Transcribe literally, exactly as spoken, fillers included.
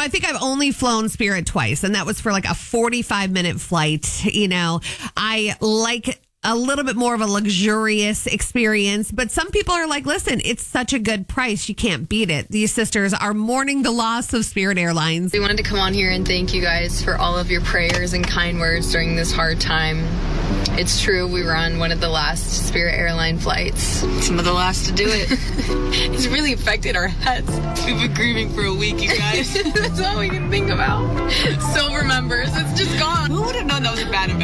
I think I've only flown Spirit twice, and that was for like a forty-five minute flight. You know, I like a little bit more of a luxurious experience, but some people are like, listen, it's such a good price, you can't beat it. These sisters are mourning the loss of Spirit Airlines. We wanted to come on here and thank you guys for all of your prayers and kind words during this hard time. It's true, we were on one of the last Spirit airline flights. Some of the last to do it. It's really affected our heads. We've been grieving for a week, you guys. That's all we can think about. Silver members, it's just gone. Who would have known that was a bad investment?